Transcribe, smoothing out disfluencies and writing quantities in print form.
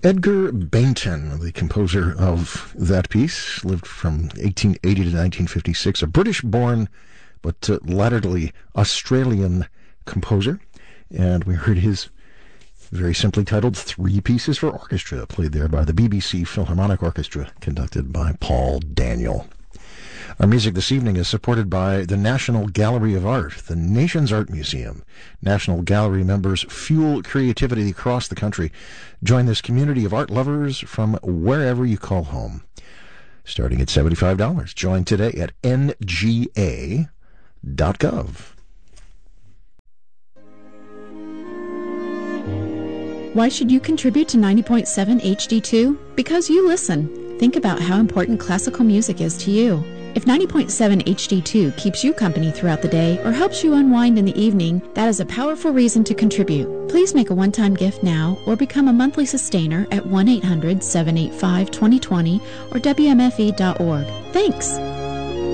Edgar Bainton, the composer of that piece, lived from 1880 to 1956, a British-born but latterly Australian composer. And we heard his very simply titled Three Pieces for Orchestra, played there by the BBC Philharmonic Orchestra, conducted by Paul Daniel. Our music this evening is supported by the National Gallery of Art, the nation's art museum. National Gallery members fuel creativity across the country. Join this community of art lovers from wherever you call home. Starting at $75. Join today at nga.gov. Why should you contribute to 90.7 HD2? Because you listen. Think about how important classical music is to you. If 90.7 HD2 keeps you company throughout the day or helps you unwind in the evening, that is a powerful reason to contribute. Please make a one-time gift now or become a monthly sustainer at 1-800-785-2020 or WMFE.org. Thanks!